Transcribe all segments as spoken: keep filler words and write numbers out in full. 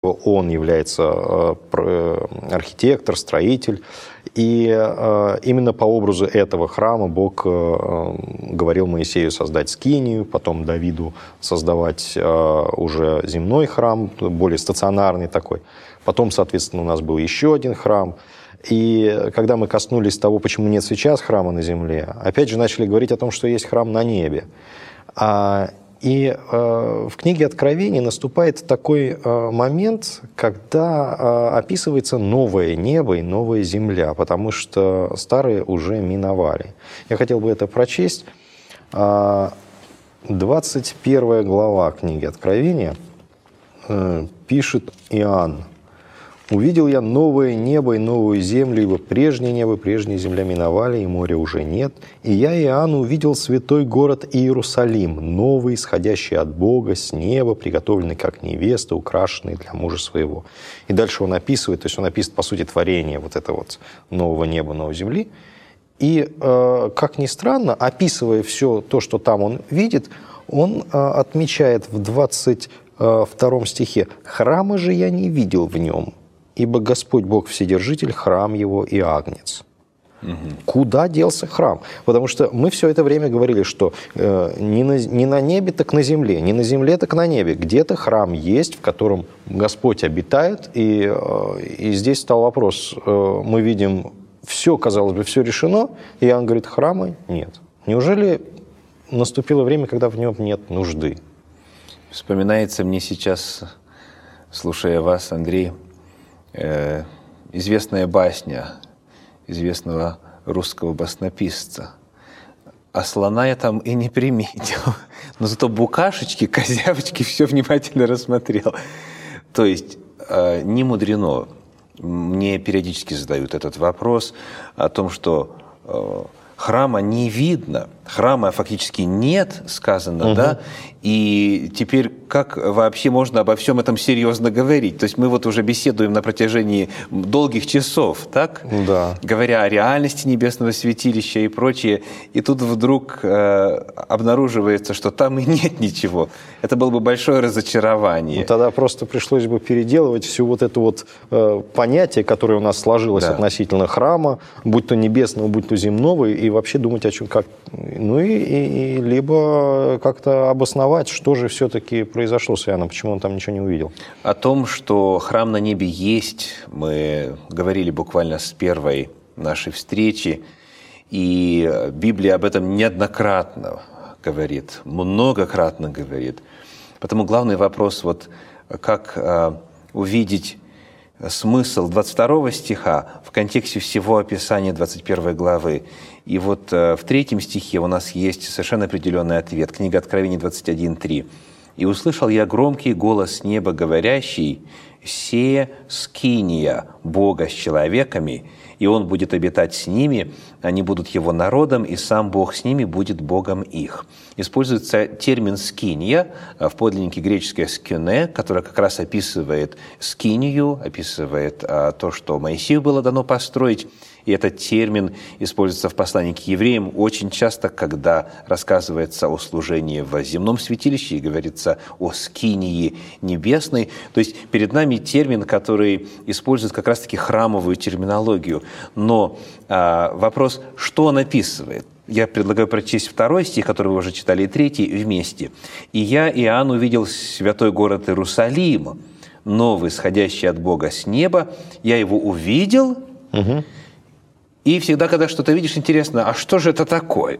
Он является архитектор, строитель. И именно по образу этого храма Бог говорил Моисею создать скинию, потом Давиду создавать уже земной храм, более стационарный такой. Потом, соответственно, у нас был еще один храм. И когда мы коснулись того, почему нет сейчас храма на земле, опять же начали говорить о том, что есть храм на небе. И э, в книге Откровения наступает такой э, момент, когда э, описывается новое небо и новая земля, потому что старые уже миновали. Я хотел бы это прочесть. двадцать первая глава книги Откровения э, пишет Иоанн. «Увидел я новое небо и новую землю, ибо прежнее небо, прежняя земля миновали, и моря уже нет. И я, Иоанн, увидел святой город Иерусалим, новый, исходящий от Бога, с неба, приготовленный как невеста, украшенный для мужа своего». И дальше он описывает, то есть он описывает, по сути, творение вот этого вот нового неба, новой земли. И, э, как ни странно, описывая все то, что там он видит, он э, отмечает в двадцать втором стихе: «Храма же я не видел в нем, ибо Господь Бог Вседержитель, храм Его и Агнец». Угу. Куда делся храм? Потому что мы все это время говорили, что э, не, на, не на небе, так на земле, не на земле, так на небе. Где-то храм есть, в котором Господь обитает. И, э, и здесь стал вопрос. Э, мы видим, все, казалось бы, все решено. И Иоанн говорит, храма нет. Неужели наступило время, когда в нем нет нужды? Вспоминается мне сейчас, слушая вас, Андрей, э, известная басня известного русского баснописца. А слона я там и не приметил, но зато букашечки, козявочки все внимательно рассмотрел. То есть э, не мудрено. Мне периодически задают этот вопрос о том, что э, храма не видно, храма фактически нет, сказано, угу. да, и теперь как вообще можно обо всем этом серьезно говорить? То есть мы вот уже беседуем на протяжении долгих часов, так? Да. Говоря о реальности небесного святилища и прочее, и тут вдруг э, обнаруживается, что там и нет ничего. Это было бы большое разочарование. Ну, тогда просто пришлось бы переделывать все вот это вот э, понятие, которое у нас сложилось да. относительно храма, будь то небесного, будь то земного, и вообще думать о чем, как, ну и, и, и либо как-то обосновать, что же все-таки произошло с Иоанном, почему он там ничего не увидел. О том, что храм на небе есть, мы говорили буквально с первой нашей встречи, и Библия об этом неоднократно говорит, многократно говорит. Поэтому главный вопрос, вот как э, увидеть смысл двадцать второго стиха в контексте всего описания двадцать первой главы. И вот э, в третьем стихе у нас есть совершенно определенный ответ. Книга Откровений двадцать один три. «И услышал я громкий голос с неба, говорящий: «Се скиния Бога с человеками, и Он будет обитать с ними, они будут Его народом, и сам Бог с ними будет Богом их». Используется термин «скиния», в подлиннике греческое «скюне», которое как раз описывает скинию, описывает а, то, что Моисею было дано построить. И этот термин используется в послании к евреям очень часто, когда рассказывается о служении в земном святилище и говорится о скинии небесной. То есть перед нами термин, который использует как раз-таки храмовую терминологию. Но а, вопрос, что он описывает? Я предлагаю прочесть второй стих, который вы уже читали, и третий вместе. «И я, Иоанн, увидел святой город Иерусалим, новый, сходящий от Бога с неба. Я его увидел». Угу. И всегда, когда что-то видишь, интересно, а что же это такое?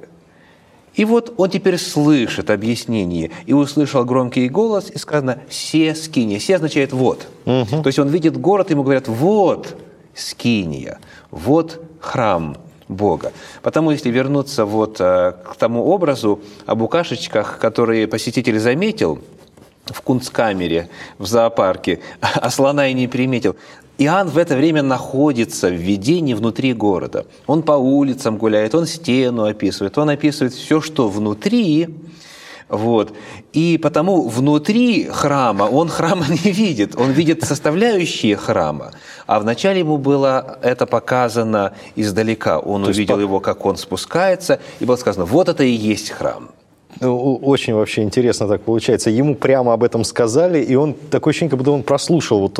И вот он теперь слышит объяснение. «И услышал громкий голос, и сказано: «Се скиния». «Се» означает «вот». Угу. То есть он видит город, ему говорят: «Вот скиния, вот храм Бога». Потому, если вернуться вот к тому образу о букашечках, которые посетитель заметил в Кунсткамере, в зоопарке, а слона и не приметил, Иоанн в это время находится в видении внутри города. Он по улицам гуляет, он стену описывает, он описывает все, что внутри. Вот. И потому внутри храма он храма не видит, он видит составляющие храма. А вначале ему было это показано издалека. Он То увидел по... его, как он спускается, и было сказано: вот это и есть храм. Очень вообще интересно так получается. Ему прямо об этом сказали, и он такое ощущение, как будто он прослушал вот